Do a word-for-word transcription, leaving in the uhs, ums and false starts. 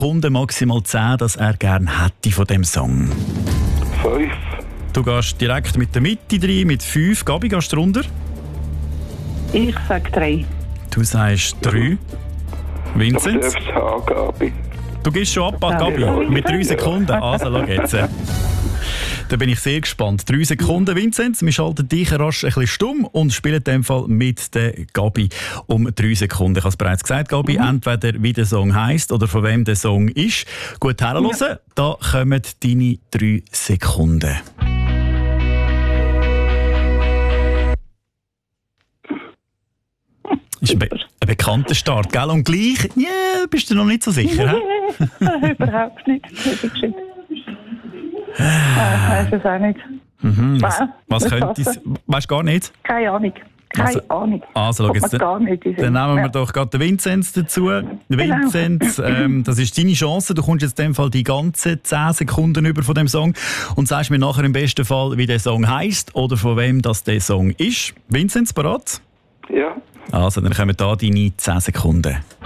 Sekunden, maximal zehn, dass er gerne hätte von diesem Song. Fünf. Du gehst direkt mit der Mitte rein, mit fünf. Gabi, gehst du runter? Ich sage drei. Du sagst drei. Vincent? Ich darf es haben, Gabi. Du gehst schon ab, Gabi, mit drei Sekunden. Also, schau jetzt. Da bin ich sehr gespannt. Drei Sekunden, Vincent. Wir schalten dich rasch ein bisschen stumm und spielen in dem Fall mit der Gabi um drei Sekunden. Ich habe es bereits gesagt, Gabi, mhm. entweder wie der Song heisst oder von wem der Song ist. Gut herhören, ja. Da kommen deine drei Sekunden. Ist ein, be ein bekannter Start, gell? Und gleich, ja, yeah, bist du noch nicht so sicher, hä? Überhaupt nicht. Ich weiß es auch nicht. Mhm. Was, was könnte es? Weißt du gar nicht? Keine Ahnung. Keine also, Ahnung. Also, schau jetzt, gar nicht dann nehmen wir ja. doch gerade den Vinzenz dazu. Vinzenz, genau. ähm, das ist deine Chance. Du kommst jetzt in dem Fall die ganzen zehn Sekunden über von dem Song und sagst mir nachher im besten Fall, wie der Song heisst oder von wem das der Song ist. Vinzenz, bereit? Ja. Also, dann kommen da deine zehn Sekunden.